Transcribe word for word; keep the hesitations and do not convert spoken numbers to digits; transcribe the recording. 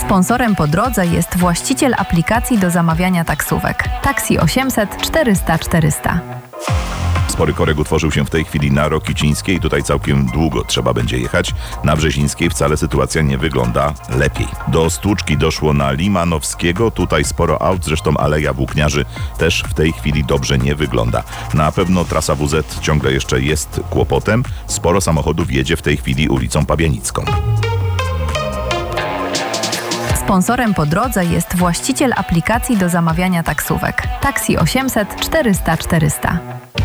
Sponsorem po drodze jest właściciel aplikacji do zamawiania taksówek Taksi osiemset czterysta czterysta. Spory korek utworzył się w tej chwili na Rokicińskiej. Tutaj całkiem długo trzeba będzie jechać. Na Brzezińskiej wcale sytuacja nie wygląda lepiej. Do stłuczki doszło na Limanowskiego. Tutaj sporo aut, zresztą Aleja Włókniarzy też w tej chwili dobrze nie wygląda. Na pewno trasa W Z ciągle jeszcze jest kłopotem. Sporo samochodów jedzie w tej chwili ulicą Pabianicką. Sponsorem po drodze jest właściciel aplikacji do zamawiania taksówek Taksi osiemset czterysta czterysta.